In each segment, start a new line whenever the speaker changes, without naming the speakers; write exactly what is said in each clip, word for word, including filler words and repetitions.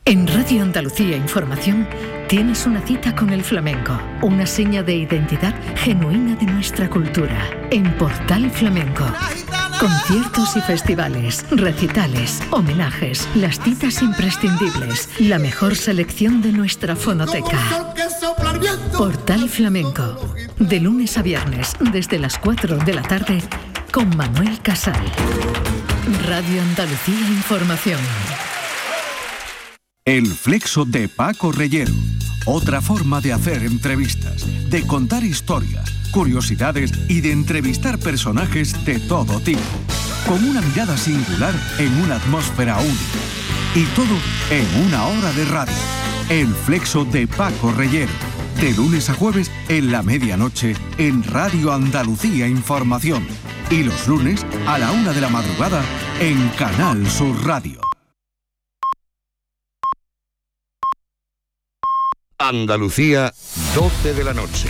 En Radio Andalucía Información tienes una cita con el flamenco, una seña de identidad genuina de nuestra cultura. En Portal Flamenco, conciertos y festivales, recitales, homenajes, las citas imprescindibles, la mejor selección de nuestra fonoteca. Portal Flamenco, de lunes a viernes, desde las cuatro de la tarde, con Manuel Casal. Radio Andalucía Información.
El Flexo de Paco Reyero. Otra forma de hacer entrevistas, de contar historias, curiosidades y de entrevistar personajes de todo tipo. Con una mirada singular en una atmósfera única. Y todo en una hora de radio. El Flexo de Paco Reyero. De lunes a jueves en la medianoche en Radio Andalucía Información. Y los lunes a la una de la madrugada en Canal Sur Radio.
Andalucía, doce de la noche.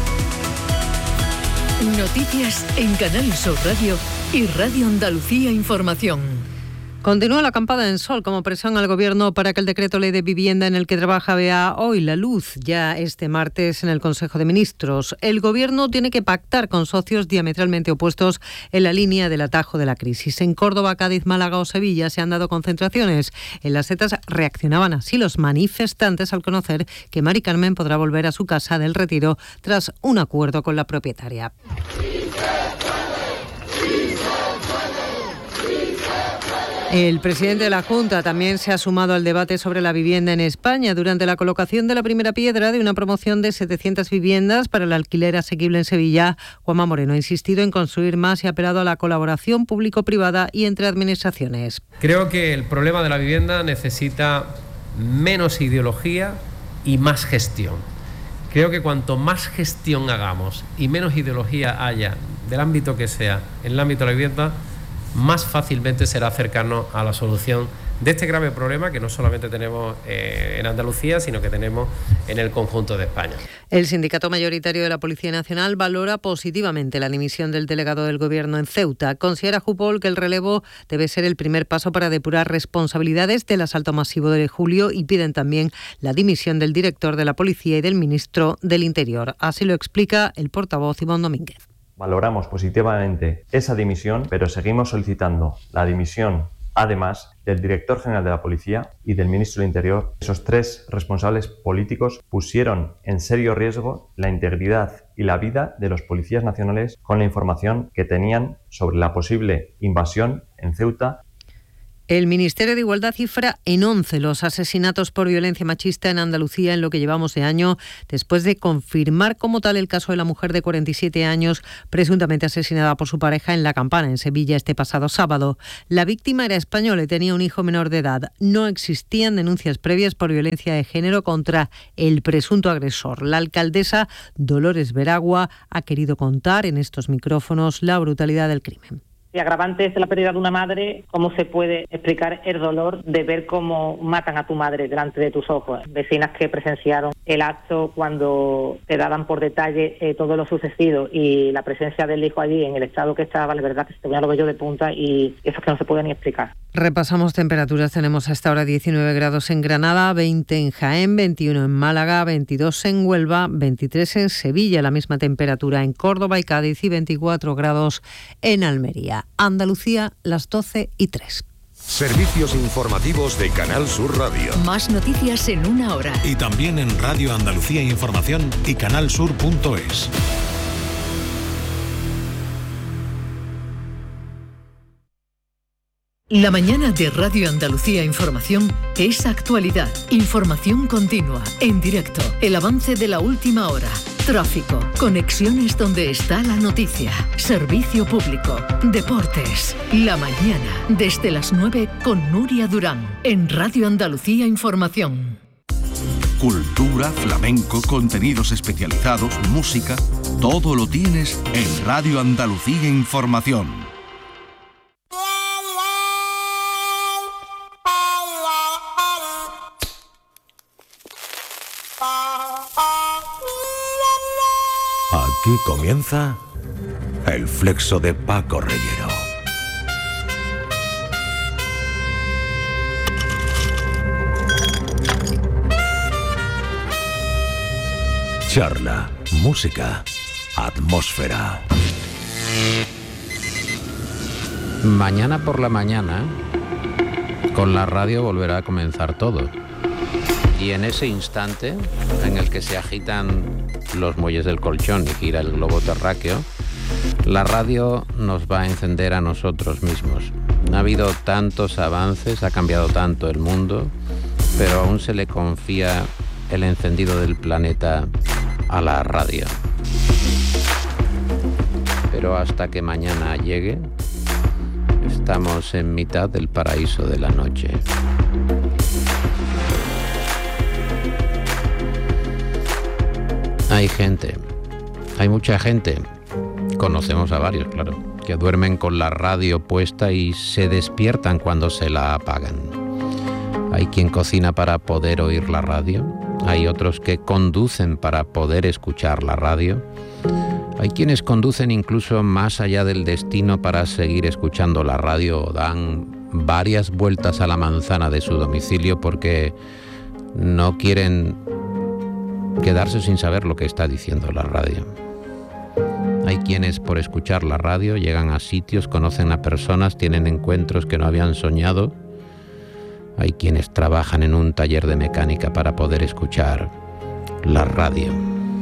Noticias en Canal Sur Radio y Radio Andalucía Información.
Continúa la acampada en Sol como presión al Gobierno para que el decreto ley de vivienda en el que trabaja vea hoy la luz, ya este martes en el Consejo de Ministros. El Gobierno tiene que pactar con socios diametralmente opuestos en la línea del atajo de la crisis. En Córdoba, Cádiz, Málaga o Sevilla se han dado concentraciones. En Las Setas reaccionaban así los manifestantes al conocer que Mari Carmen podrá volver a su casa del Retiro tras un acuerdo con la propietaria. El presidente de la Junta también se ha sumado al debate sobre la vivienda en España durante la colocación de la primera piedra de una promoción de setecientas viviendas para el alquiler asequible en Sevilla. Juanma Moreno ha insistido en construir más y ha apelado a la colaboración público-privada y entre administraciones.
Creo que el problema de la vivienda necesita menos ideología y más gestión. Creo que cuanto más gestión hagamos y menos ideología haya, del ámbito que sea, en el ámbito de la vivienda, más fácilmente será acercarnos a la solución de este grave problema que no solamente tenemos eh, en Andalucía, sino que tenemos en el conjunto de España.
El sindicato mayoritario de la Policía Nacional valora positivamente la dimisión del delegado del Gobierno en Ceuta. Considera Jupol que el relevo debe ser el primer paso para depurar responsabilidades del asalto masivo de julio y piden también la dimisión del director de la Policía y del ministro del Interior. Así lo explica el portavoz Iván Domínguez.
Valoramos positivamente esa dimisión, pero seguimos solicitando la dimisión, además, del director general de la Policía y del ministro del Interior. Esos tres responsables políticos pusieron en serio riesgo la integridad y la vida de los policías nacionales con la información que tenían sobre la posible invasión en Ceuta.
El Ministerio de Igualdad cifra en once los asesinatos por violencia machista en Andalucía en lo que llevamos de año, después de confirmar como tal el caso de la mujer de cuarenta y siete años presuntamente asesinada por su pareja en La Campana, en Sevilla, este pasado sábado. La víctima era española y tenía un hijo menor de edad. No existían denuncias previas por violencia de género contra el presunto agresor. La alcaldesa Dolores Veragua ha querido contar en estos micrófonos la brutalidad del crimen.
Y agravante es la pérdida de una madre, ¿cómo se puede explicar el dolor de ver cómo matan a tu madre delante de tus ojos? Vecinas que presenciaron el acto cuando te daban por detalle eh, todo lo sucedido y la presencia del hijo allí en el estado que estaba, la verdad que se te ponía los vellos de punta y eso es que no se puede ni explicar.
Repasamos temperaturas, tenemos a esta hora diecinueve grados en Granada, veinte en Jaén, veintiuno en Málaga, veintidós en Huelva, veintitrés en Sevilla, la misma temperatura en Córdoba y Cádiz y veinticuatro grados en Almería. Andalucía, las doce y tres.
Servicios informativos de Canal Sur Radio.
Más noticias en una hora.
Y también en Radio Andalucía Información y canalsur punto es.
La mañana de Radio Andalucía Información es actualidad, información continua, en directo, el avance de la última hora, tráfico, conexiones donde está la noticia, servicio público, deportes. La mañana, desde las nueve con Nuria Durán, en Radio Andalucía Información.
Cultura, flamenco, contenidos especializados, música, todo lo tienes en Radio Andalucía Información.
Aquí comienza el Flexo de Paco Reyero. Charla, música, atmósfera.
Mañana por la mañana, con la radio volverá a comenzar todo. Y en ese instante en el que se agitan los muelles del colchón y gira el globo terráqueo, la radio nos va a encender a nosotros mismos. Ha habido tantos avances, ha cambiado tanto el mundo, pero aún se le confía el encendido del planeta a la radio. Pero hasta que mañana llegue, estamos en mitad del paraíso de la noche. Hay gente, hay mucha gente, conocemos a varios, claro, que duermen con la radio puesta y se despiertan cuando se la apagan. Hay quien cocina para poder oír la radio, hay otros que conducen para poder escuchar la radio, hay quienes conducen incluso más allá del destino para seguir escuchando la radio o dan varias vueltas a la manzana de su domicilio porque no quieren quedarse sin saber lo que está diciendo la radio. Hay quienes por escuchar la radio llegan a sitios, conocen a personas, tienen encuentros que no habían soñado. Hay quienes trabajan en un taller de mecánica para poder escuchar la radio.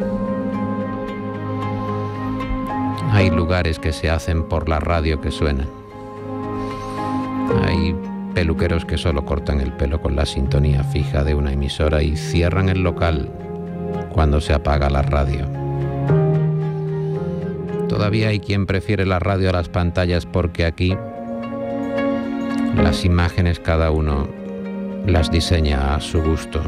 Hay lugares que se hacen por la radio que suenan. Hay peluqueros que solo cortan el pelo con la sintonía fija de una emisora y cierran el local cuando se apaga la radio. Todavía hay quien prefiere la radio a las pantallas porque aquí las imágenes cada uno las diseña a su gusto.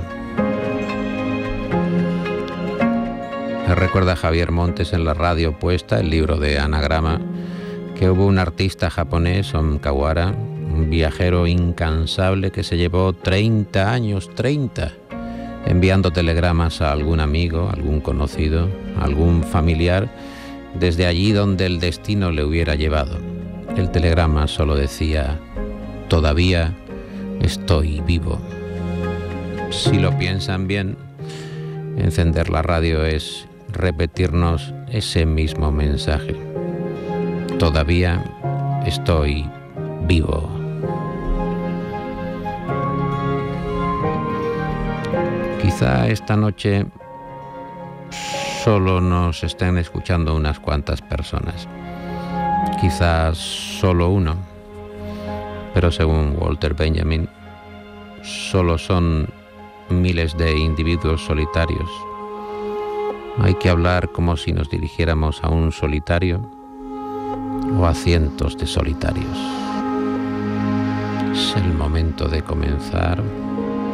Me recuerda a Javier Montes en La radio puesta, el libro de anagrama, que hubo un artista japonés, Omkawara, un viajero incansable que se llevó treinta años, treinta, enviando telegramas a algún amigo, algún conocido, algún familiar, desde allí donde el destino le hubiera llevado. El telegrama solo decía: todavía estoy vivo. Si lo piensan bien, encender la radio es repetirnos ese mismo mensaje. Todavía estoy vivo. Quizá esta noche solo nos estén escuchando unas cuantas personas. Quizás solo uno. Pero según Walter Benjamin, solo son miles de individuos solitarios. Hay que hablar como si nos dirigiéramos a un solitario o a cientos de solitarios. Es el momento de comenzar.